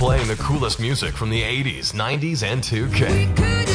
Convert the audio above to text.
playing the coolest music from the 80s, 90s, and 2K.